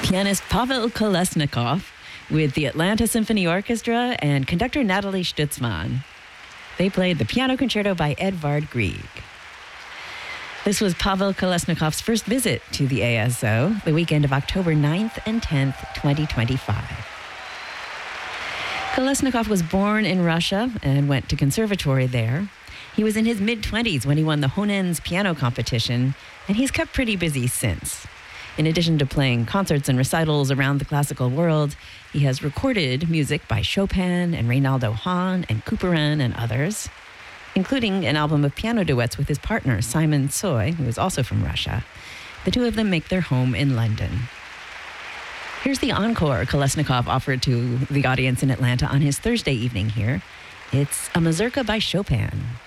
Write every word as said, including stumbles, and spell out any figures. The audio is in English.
pianist Pavel Kolesnikov with the Atlanta Symphony Orchestra and conductor Natalie Stutzman. They played the Piano Concerto by Edvard Grieg. This was Pavel Kolesnikov's first visit to the A S O, the weekend of October ninth and tenth, twenty twenty-five. Kolesnikov was born in Russia and went to conservatory there. He was in his mid-twenties when he won the Honen's piano competition, and he's kept pretty busy since. In addition to playing concerts and recitals around the classical world, he has recorded music by Chopin and Reynaldo Hahn and Couperin and others, including an album of piano duets with his partner, Simon Tsoy, who is also from Russia. The two of them make their home in London. Here's the encore Kolesnikov offered to the audience in Atlanta on his Thursday evening here. It's a mazurka by Chopin.